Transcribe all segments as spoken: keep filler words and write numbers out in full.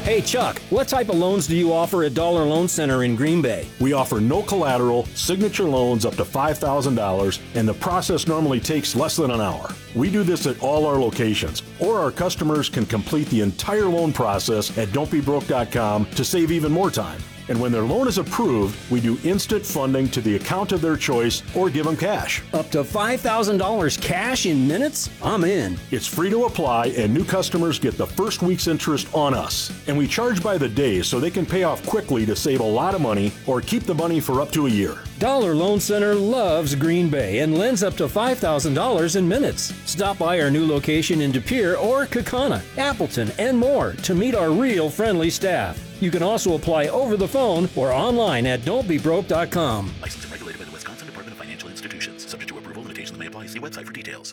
Hey Chuck, what type of loans do you offer at Dollar Loan Center in Green Bay? We offer no collateral, signature loans up to five thousand dollars, and the process normally takes less than an hour. We do this at all our locations, or our customers can complete the entire loan process at don't be broke dot com to save even more time. And when their loan is approved, we do instant funding to the account of their choice or give them cash. Up to five thousand dollars cash in minutes? I'm in. It's free to apply, and new customers get the first week's interest on us. And we charge by the day so they can pay off quickly to save a lot of money or keep the money for up to a year. Dollar Loan Center loves Green Bay and lends up to five thousand dollars in minutes. Stop by our new location in De Pere or Kaukauna, Appleton, and more to meet our real friendly staff. You can also apply over the phone or online at don't be broke dot com. Licensed and regulated by the Wisconsin Department of Financial Institutions. Subject to approval, limitations may apply. See website for details.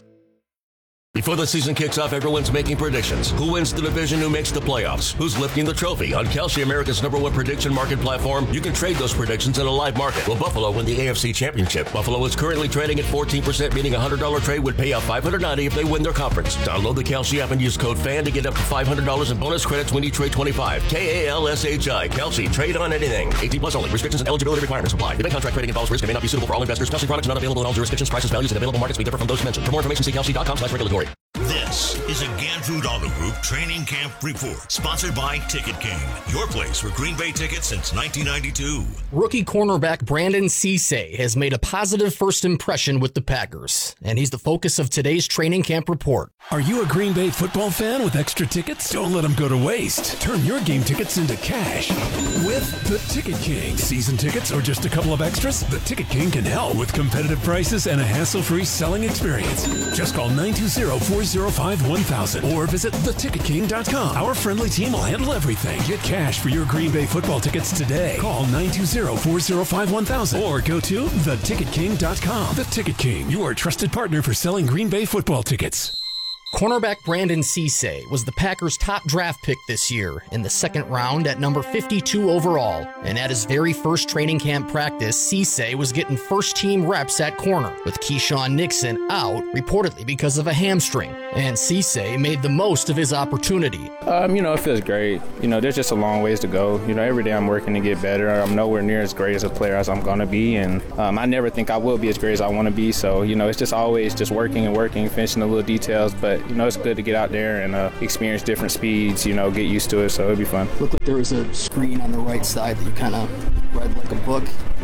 Before the season kicks off, everyone's making predictions. Who wins the division? Who makes the playoffs? Who's lifting the trophy? On Kalshi, America's number one prediction market platform, you can trade those predictions in a live market. Will Buffalo win the A F C Championship? Buffalo is currently trading at fourteen percent, meaning a one hundred dollars trade would pay out five hundred ninety dollars if they win their conference. Download the Kalshi app and use code FAN to get up to five hundred dollars in bonus credits when you trade twenty-five. K A L S H I. Kalshi. Trade on anything. eighteen plus only. Restrictions and eligibility requirements apply. The bank contract trading involves risk and may not be suitable for all investors. Kalshi products not available in all jurisdictions. Prices, values, and available markets may differ from those mentioned. For more information, see kalshi dot com slash regulatory. This is a Ganfood Auto Group Training Camp Report, sponsored by Ticket King, your place for Green Bay tickets since nineteen ninety-two. Rookie cornerback Brandon Cisse has made a positive first impression with the Packers, and he's the focus of today's Training Camp Report. Are you a Green Bay football fan with extra tickets? Don't let them go to waste. Turn your game tickets into cash with the Ticket King. Season tickets or just a couple of extras? The Ticket King can help with competitive prices and a hassle-free selling experience. Just call nine two zero, four zero five, one thousand or visit the ticket king dot com. Our friendly team will handle everything. Get cash for your Green Bay football tickets today. Call nine two zero, four zero five, one thousand or go to the ticket king dot com. The Ticket King, your trusted partner for selling Green Bay football tickets. Cornerback Brandon Cisse was the Packers' top draft pick this year in the second round at number fifty-two overall. And at his very first training camp practice, Cisse was getting first-team reps at corner, with Keyshawn Nixon out, reportedly because of a hamstring. And Cisse made the most of his opportunity. Um, you know, it feels great. You know, there's just a long ways to go. You know, every day I'm working to get better. I'm nowhere near as great as a player as I'm going to be. And um, I never think I will be as great as I want to be. So, you know, it's just always just working and working, finishing the little details. But you know, it's good to get out there and uh, experience different speeds, you know, get used to it, so it'll be fun. Looked like there was a screen on the right side that you kind of read like a book.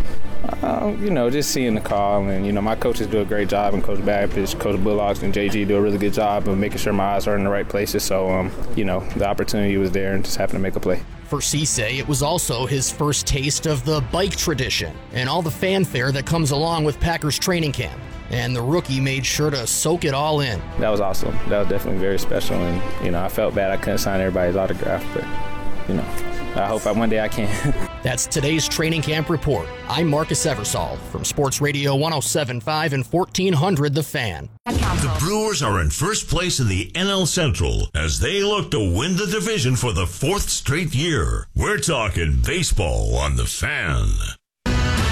Uh, you know, just seeing the call, and, you know, my coaches do a great job, and Coach Baptist, Coach Bullocks, and J G do a really good job of making sure my eyes are in the right places, so, um, you know, the opportunity was there and just happened to make a play. For Cisse, it was also his first taste of the bike tradition and all the fanfare that comes along with Packers training camp. And the rookie made sure to soak it all in. That was awesome. That was definitely very special. And, you know, I felt bad I couldn't sign everybody's autograph, but, you know, I hope I, one day I can. That's today's Training Camp Report. I'm Marcus Eversole from Sports Radio one oh seven point five and fourteen hundred The Fan. The Brewers are in first place in the N L Central as they look to win the division for the fourth straight year. We're talking baseball on The Fan.